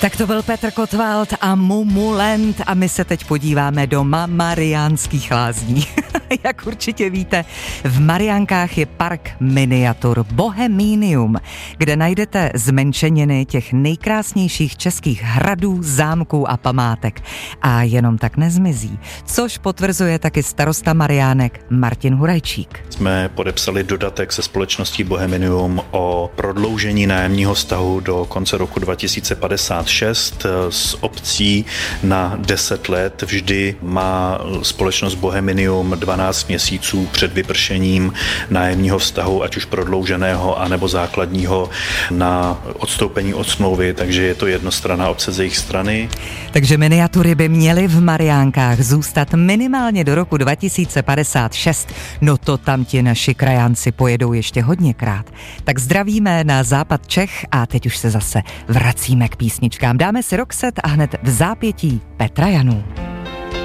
Tak to byl Petr Kotwald a Mumulent a my se teď podíváme do Mariánských Lázní. Jak určitě víte, v Mariánkách je park miniatur Boheminium, kde najdete zmenšeniny těch nejkrásnějších českých hradů, zámků a památek. A jenom tak nezmizí, což potvrzuje taky starosta Mariánek Martin Hurajčík. Jsme podepsali dodatek se společností Boheminium o prodloužení nájemního vztahu do konce roku 2056 s opcí na 10 let. Vždy má společnost Boheminium 12 měsíců před vypršením nájemního vztahu, ať už prodlouženého, anebo základního, na odstoupení od smlouvy, takže je to jednostranná opce z jejich strany. Takže miniatury by měly v Mariánkách zůstat minimálně do roku 2056. No to tam ti naši krajánci pojedou ještě hodněkrát. Tak zdravíme na západ Čech a teď už se zase vracíme k písničkám. Dáme si Roxette a hned v zápětí Petra Janů.